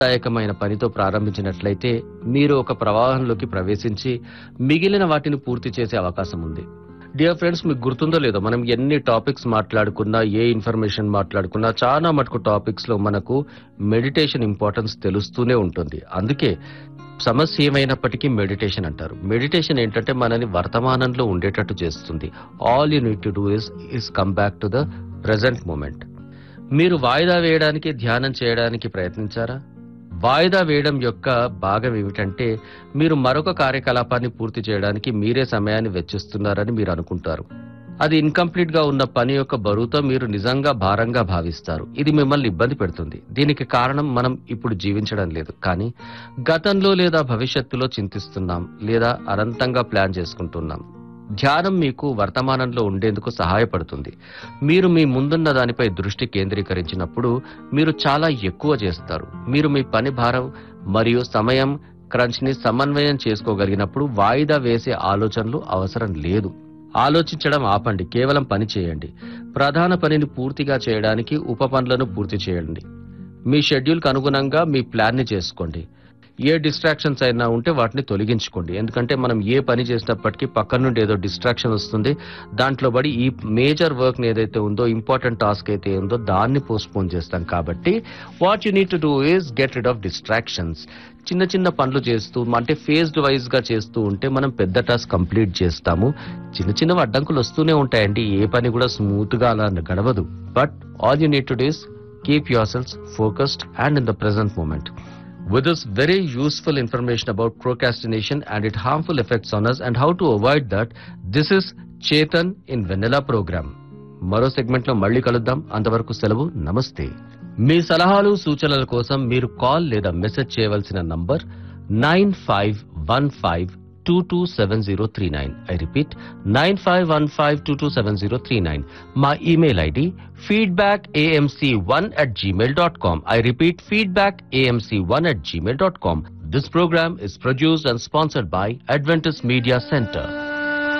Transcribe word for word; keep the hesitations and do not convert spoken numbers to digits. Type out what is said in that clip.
దాయకమైన పనితో ప్రారంభించినట్లయితే మీరు ఒక ప్రవాహంలోకి ప్రవేశించి మిగిలిన వాటిని పూర్తి చేసే అవకాశం ఉంది. డియర్ ఫ్రెండ్స్, మీకు గుర్తుందో లేదో మనం ఎన్ని టాపిక్స్ మాట్లాడుకున్నా, ఏ ఇన్ఫర్మేషన్ మాట్లాడుకున్నా చాలా మటుకు టాపిక్స్ లో మనకు మెడిటేషన్ ఇంపార్టెన్స్ తెలుస్తూనే ఉంటుంది. అందుకే సమస్య ఏమైనప్పటికీ మెడిటేషన్ అంటారు. మెడిటేషన్ ఏంటంటే మనని వర్తమానంలో ఉండేటట్టు చేస్తుంది. All you need to do is is come back to the present moment. మీరు వాయిదా వేయడానికి, ధ్యానం చేయడానికి ప్రయత్నించారా? వాయిదా వేయడం యొక్క భాగం ఏమిటంటే మీరు మరొక కార్యకలాపాన్ని పూర్తి చేయడానికి మీరే సమయాన్ని వెచ్చిస్తున్నారని మీరు అనుకుంటారు. అది ఇన్కంప్లీట్ గా ఉన్న పని యొక్క బరువుతో మీరు నిజంగా భారంగా భావిస్తారు. ఇది మిమ్మల్ని ఇబ్బంది పెడుతుంది. దీనికి కారణం మనం ఇప్పుడు జీవించడం లేదు, కానీ గతంలో లేదా భవిష్యత్తులో చింతిస్తున్నాం లేదా అనంతంగా ప్లాన్ చేసుకుంటున్నాం. ధ్యానం మీకు వర్తమానంలో ఉండేందుకు సహాయపడుతుంది. మీరు మీ ముందున్న దానిపై దృష్టి కేంద్రీకరించినప్పుడు మీరు చాలా ఎక్కువ చేస్తారు. మీరు మీ పని భారం మరియు సమయం క్రంచ్ ని సమన్వయం చేసుకోగలిగినప్పుడు వాయిదా వేసే ఆలోచనలు అవసరం లేదు. ఆలోచించడం ఆపండి, కేవలం పని చేయండి. ప్రధాన పనిని పూర్తిగా చేయడానికి ఉప పనులను పూర్తి చేయండి. మీ షెడ్యూల్కి అనుగుణంగా మీ ప్లాన్ ని చేసుకోండి. ఏ డిస్ట్రాక్షన్స్ అయినా ఉంటే వాటిని తొలగించుకోండి. ఎందుకంటే మనం ఏ పని చేసినప్పటికీ పక్కన నుండి ఏదో డిస్ట్రాక్షన్ వస్తుంది. దాంట్లో పడి ఈ మేజర్ వర్క్ ఏదైతే ఉందో, ఇంపార్టెంట్ టాస్క్ అయితే ఉందో దాన్ని పోస్ట్పోన్ చేస్తాం. కాబట్టి what you need to do is get rid of distractions. చిన్న చిన్న పనులు చేస్తూ, అంటే ఫేజ్డ్ వైజ్ గా చేస్తూ ఉంటే మనం పెద్ద టాస్క్ కంప్లీట్ చేస్తాము. చిన్న చిన్న అడ్డంకులు వస్తూనే ఉంటాయండి. ఏ పని కూడా స్మూత్ గా అలా గడవదు. But all you need to do is keep your self focused and in the present moment. With this very useful information about procrastination and its harmful effects on us and how to avoid that, this is Chetan in Vanilla program. మరో segment లో మళ్ళీ కలుద్దాం. అంతవరకు సెలవు, నమస్తే. మీ సలహాలు సూచనల కోసం మీరు కాల్ లేదా మెసేజ్ చేయవలసిన number nine five one five two two seven zero three nine. I repeat nine five one five two two seven zero three nine. మా email ID feedback a m c one at gmail dot com. I repeat feedback a m c one at gmail dot com. This program is produced and sponsored by Adventist Media Center.